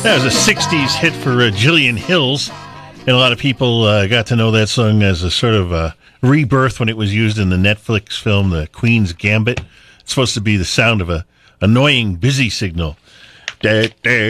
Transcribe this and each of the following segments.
That was a 60s hit for Jillian Hills, and a lot of people got to know that song as a sort of rebirth when it was used in the Netflix film The Queen's Gambit. It's supposed to be the sound of a annoying busy signal. It's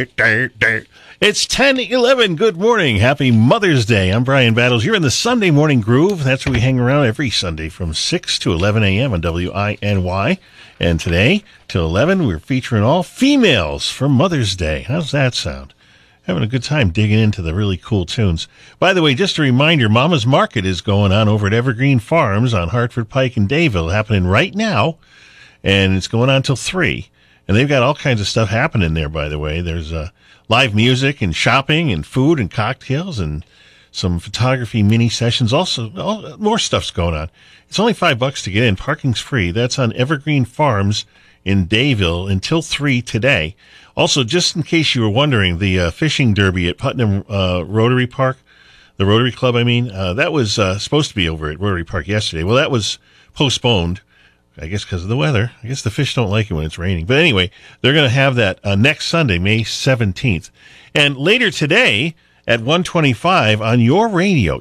10:11. Good morning. Happy Mother's Day. I'm Brian Battles. You're in the Sunday Morning Groove. That's where we hang around every Sunday from 6 to 11 a.m. on WINY. And today, till 11, we're featuring all females for Mother's Day. How's that sound? Having a good time digging into the really cool tunes. By the way, just a reminder, Mama's Market is going on over at Evergreen Farms on Hartford Pike and Dayville, happening right now. And it's going on till 3. And they've got all kinds of stuff happening there, by the way. There's live music and shopping and food and cocktails and some photography mini sessions. Also, more stuff's going on. It's only $5 to get in. Parking's free. That's on Evergreen Farms in Dayville until 3 today. Also, just in case you were wondering, the fishing derby at Putnam Rotary Park, the Rotary Club, I mean, that was supposed to be over at Rotary Park yesterday. Well, that was postponed, I guess because of the weather. I guess the fish don't like it when it's raining. But anyway, they're going to have that next Sunday, May 17th. And later today at 1:25 on your radio,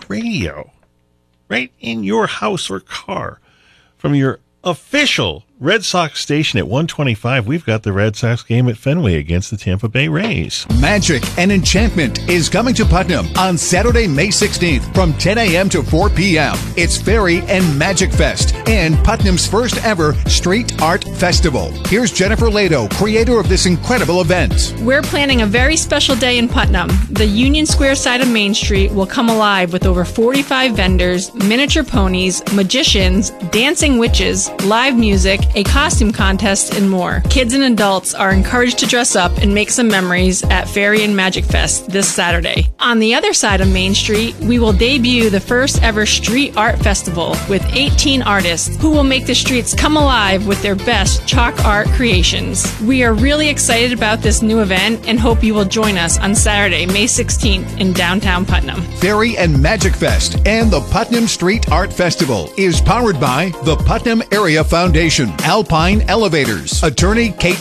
right in your house or car, from your official Red Sox station at 1:25, we've got the Red Sox game at Fenway against the Tampa Bay Rays. Magic and Enchantment is coming to Putnam on Saturday, May 16th from 10 a.m. to 4 p.m. It's Fairy and Magic Fest and Putnam's first ever street art festival. Here's Jennifer Lado, creator of this incredible event. We're planning a very special day in Putnam. The Union Square side of Main Street will come alive with over 45 vendors, miniature ponies, magicians, dancing witches, live music, a costume contest, and more. Kids and adults are encouraged to dress up and make some memories at Fairy and Magic Fest this Saturday. On the other side of Main Street, we will debut the first ever Street Art Festival with 18 artists who will make the streets come alive with their best chalk art creations. We are really excited about this new event and hope you will join us on Saturday, May 16th in downtown Putnam. Fairy and Magic Fest and the Putnam Street Art Festival is powered by the Putnam Area Foundation, Alpine Elevators, attorney Kate